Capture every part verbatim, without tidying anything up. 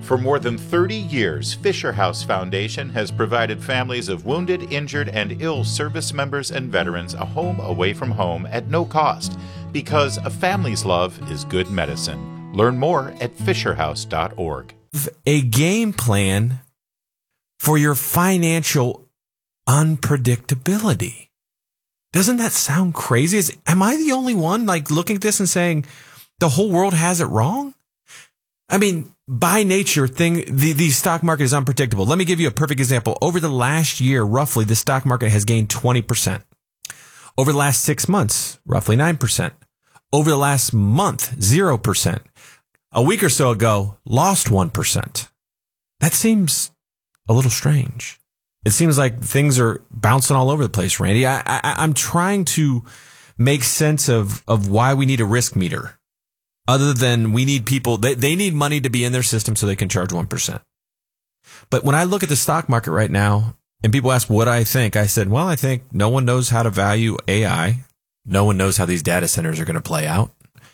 For more than thirty years, Fisher House Foundation has provided families of wounded, injured, and ill service members and veterans a home away from home at no cost, because a family's love is good medicine. Learn more at fisher house dot org. A game plan for your financial unpredictability. Doesn't that sound crazy? Is, am I the only one like looking at this and saying the whole world has it wrong? I mean, by nature, thing the, the stock market is unpredictable. Let me give you a perfect example. Over the last year, roughly, the stock market has gained twenty percent. Over the last six months, roughly nine percent. Over the last month, zero percent. A week or so ago, lost one percent. That seems a little strange. It seems like things are bouncing all over the place, Randy. I, I, I'm trying to make sense of, of why we need a risk meter. Other than we need people, they, they need money to be in their system so they can charge one percent. But when I look at the stock market right now and people ask what I think, I said, well, I think no one knows how to value A I. No one knows how these data centers are going to play out.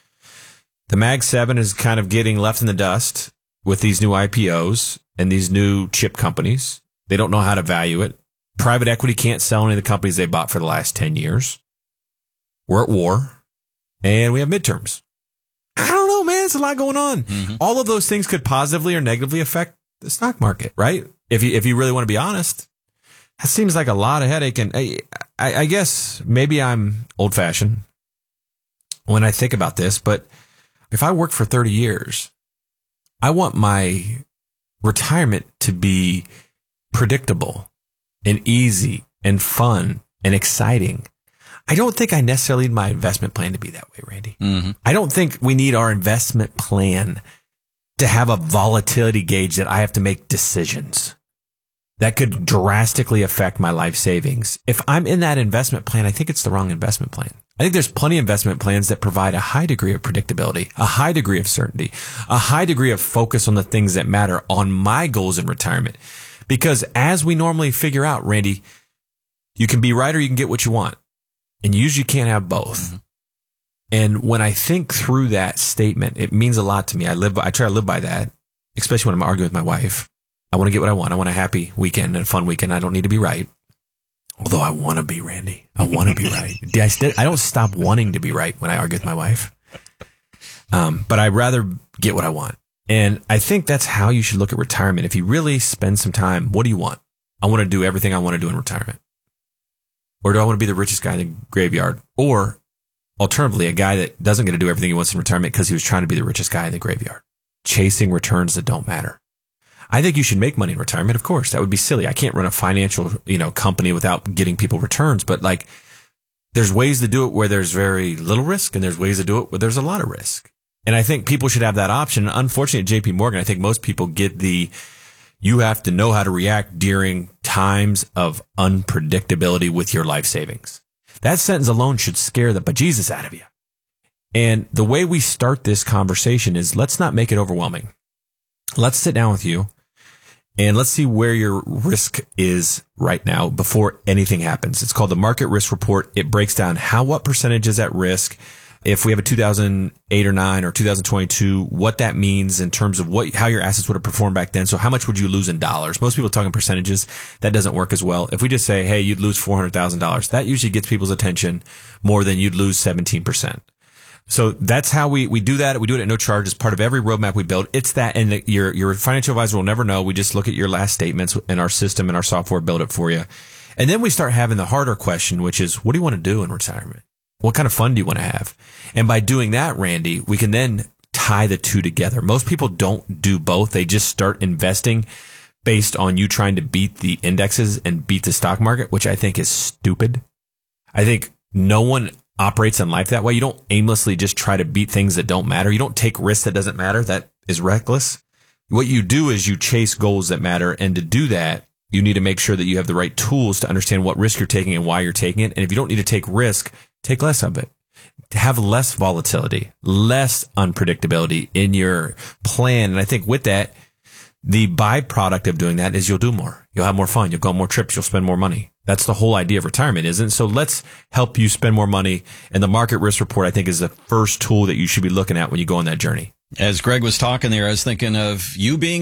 The Mag seven is kind of getting left in the dust with these new I P Os and these new chip companies. They don't know how to value it. Private equity can't sell any of the companies they bought for the last ten years. We're at war and we have midterms. I don't know, man. It's a lot going on. Mm-hmm. All of those things could positively or negatively affect the stock market, right? If you if you really want to be honest, that seems like a lot of headache. And I, I, I guess maybe I'm old fashioned when I think about this, but if I work for thirty years, I want my retirement to be predictable and easy and fun and exciting. I don't think I necessarily need my investment plan to be that way, Randy. Mm-hmm. I don't think we need our investment plan to have a volatility gauge that I have to make decisions that could drastically affect my life savings. If I'm in that investment plan, I think it's the wrong investment plan. I think there's plenty of investment plans that provide a high degree of predictability, a high degree of certainty, a high degree of focus on the things that matter on my goals in retirement. Because as we normally figure out, Randy, you can be right or you can get what you want. And you usually can't have both. Mm-hmm. And when I think through that statement, it means a lot to me. I live, I try to live by that, especially when I'm arguing with my wife. I want to get what I want. I want a happy weekend and a fun weekend. I don't need to be right. Although I want to be, Randy. I want to be right. I, st- I don't stop wanting to be right when I argue with my wife. Um, but I'd rather get what I want. And I think that's how you should look at retirement. If you really spend some time, what do you want? I want to do everything I want to do in retirement. Or do I want to be the richest guy in the graveyard? Or alternatively, a guy that doesn't get to do everything he wants in retirement because he was trying to be the richest guy in the graveyard, chasing returns that don't matter. I think you should make money in retirement. Of course, that would be silly. I can't run a financial, you know, company without getting people returns. But like, there's ways to do it where there's very little risk, and there's ways to do it where there's a lot of risk. And I think people should have that option. Unfortunately, at J P Morgan, I think most people get the, you have to know how to react during times of unpredictability with your life savings. That sentence alone should scare the bejesus out of you. And the way we start this conversation is, let's not make it overwhelming. Let's sit down with you and let's see where your risk is right now before anything happens. It's called the Market Risk Report. It breaks down how, what percentage is at risk. If we have a two thousand eight or nine or two thousand twenty-two, what that means in terms of what, how your assets would have performed back then. So how much would you lose in dollars? Most people are talking percentages. That doesn't work as well. If we just say, hey, you'd lose four hundred thousand dollars, that usually gets people's attention more than you'd lose seventeen percent. So that's how we, we do that. We do it at no charge as part of every roadmap we build. It's that, and the, your, your financial advisor will never know. We just look at your last statements and our system and our software build it for you. And then we start having the harder question, which is, what do you want to do in retirement? What kind of fun do you want to have? And by doing that, Randy, we can then tie the two together. Most people don't do both. They just start investing based on you trying to beat the indexes and beat the stock market, which I think is stupid. I think no one operates in life that way. You don't aimlessly just try to beat things that don't matter. You don't take risks that doesn't matter. That is reckless. What you do is you chase goals that matter. And to do that, you need to make sure that you have the right tools to understand what risk you're taking and why you're taking it. And if you don't need to take risk, take less of it. To have less volatility, less unpredictability in your plan. And I think with that, the byproduct of doing that is you'll do more. You'll have more fun. You'll go on more trips. You'll spend more money. That's the whole idea of retirement, isn't it? So let's help you spend more money. And the Market Risk Report, I think, is the first tool that you should be looking at when you go on that journey. As Greg was talking there, I was thinking of you being